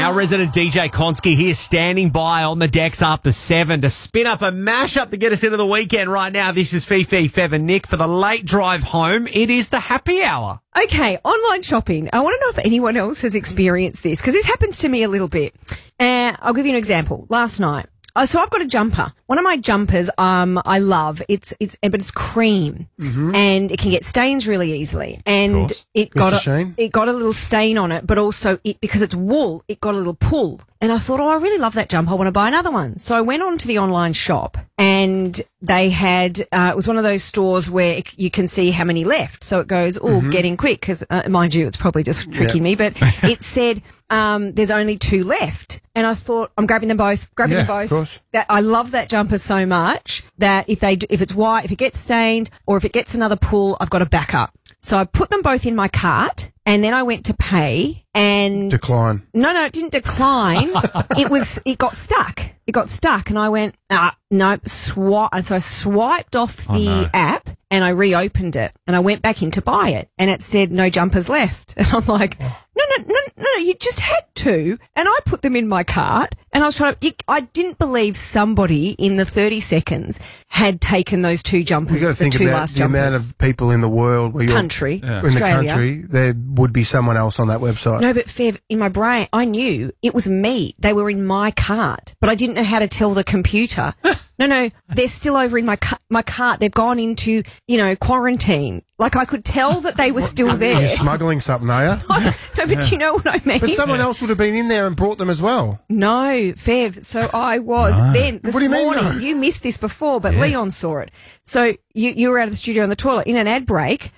Our resident DJ Konski here standing by on the decks after 7 to spin up a mashup to get us into the weekend right now. This is Fifi, Fev and Nick for the late drive home. It is the happy hour. Okay, online shopping. I want to know if anyone else has experienced this, because this happens to me a little bit. I'll give you an example. Last night, so I've got a jumper. One of my jumpers, I love. But it's cream, and it can get stains really easily. And it got a little stain on it, but also because it's wool, it got a little pull. And I thought, I really love that jumper. I want to buy another one. So I went on to the online shop, and they had, it was one of those stores where you can see how many left. So it goes, get in quick, because mind you, it's probably just tricking me, but it said, there's only 2 left. And I thought, I'm grabbing them both. Of course. That I love that jumper so much that if it's white, if it gets stained, or if it gets another pull, I've got a backup. So I put them both in my cart, and then I went to pay and decline. No, it didn't decline. It got stuck. It got stuck, and I went, no, swipe. And so I swiped off the app, and I reopened it, and I went back in to buy it, and it said no jumpers left. And I'm like, no, you just had 2, and I put them in my cart, and I was I didn't believe somebody in the 30 seconds had taken those 2 jumpers. You've got to think about the amount of people in the world where you're in Australia. the country, there would be someone else on that website. No, but Fev, in my brain, I knew it was me. They were in my cart, but I didn't know how to tell the computer. No, they're still over in my cart. They've gone into, quarantine. Like, I could tell that they were still there. You're smuggling something, are you? No, but you know what I mean? But someone else would have been in there and brought them as well. No, Fev. So I was then this morning. No? You missed this before, but Leon saw it. So you were out of the studio on the toilet in an ad break.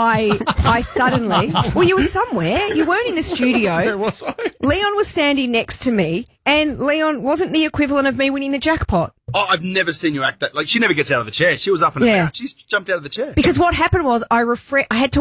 I suddenly, you were somewhere. You weren't in the studio. Where was I? Leon was standing next to me, and Leon wasn't the equivalent of me winning the jackpot. Oh, I've never seen you act that. Like, she never gets out of the chair. She was up and about. She's jumped out of the chair. Because what happened was I had to